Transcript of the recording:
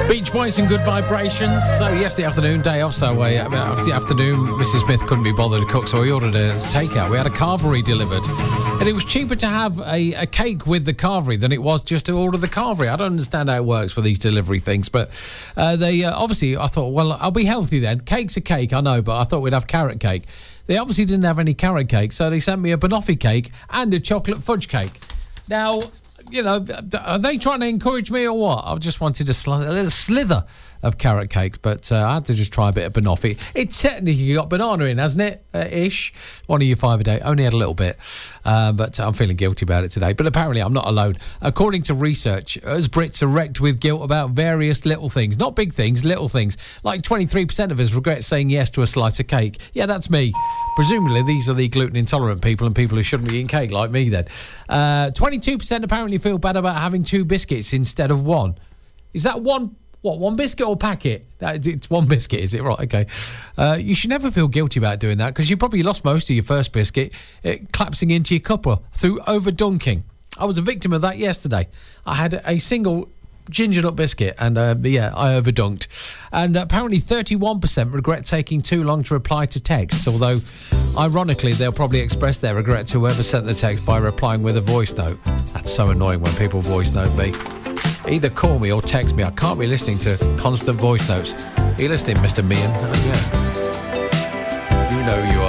Beach Boys and Good Vibrations. So yesterday afternoon, day off, so after the afternoon, Mrs. Smith couldn't be bothered to cook, so we ordered a takeout. We had a carvery delivered, and it was cheaper to have a cake with the carvery than it was just to order the carvery. I don't understand how it works for these delivery things, but they obviously, I thought, well, I'll be healthy then. Cake's a cake, I know, but I thought we'd have carrot cake. They obviously didn't have any carrot cake, so they sent me a banoffee cake and a chocolate fudge cake. Now, you know, are they trying to encourage me or what? I just wanted a little slither of carrot cake, but I had to just try a bit of banoffee. It's technically got banana in, hasn't it? Ish. One of you 5 a day. Only had a little bit, but I'm feeling guilty about it today. But apparently I'm not alone. According to research, us Brits are wrecked with guilt about various little things. Not big things, little things. Like 23% of us regret saying yes to a slice of cake. Yeah, that's me. Presumably these are the gluten intolerant people and people who shouldn't be eating cake like me then. 22% apparently feel bad about having 2 biscuits instead of 1. Is that one? What, 1 biscuit or packet? It's 1 biscuit, is it? Right, okay. You should never feel guilty about doing that because you probably lost most of your first biscuit collapsing into your cuppa through over-dunking. I was a victim of that yesterday. I had a single ginger nut biscuit and, I over-dunked. And apparently 31% regret taking too long to reply to texts, although, ironically, they'll probably express their regret to whoever sent the text by replying with a voice note. That's so annoying when people voice note me. Either call me or text me. I can't be listening to constant voice notes. Are you listening, Mr. Meehan? Oh, yeah. You know you